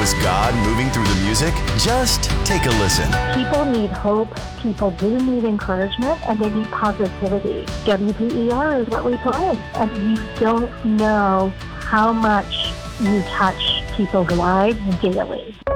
Was God moving through the music? Just take a listen. People need hope, people do need encouragement, and they need positivity. WPER is what we play, and you don't know how much you touch people's lives daily.